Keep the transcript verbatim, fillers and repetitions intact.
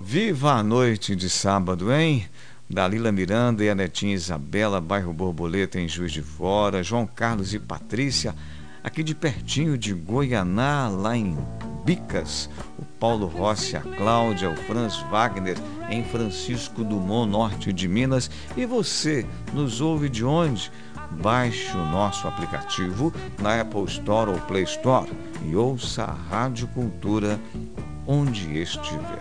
Viva a noite de sábado, hein? Dalila Miranda e a netinha Isabela, bairro Borboleta, em Juiz de Fora, João Carlos e Patrícia, aqui de pertinho de Goianá, lá em Bicas, o Paulo Rossi, a Cláudia, o Franz Wagner, em Francisco Dumont, norte de Minas. E você, nos ouve de onde? Baixe o nosso aplicativo na Apple Store ou Play Store e ouça a Rádio Cultura onde estiver.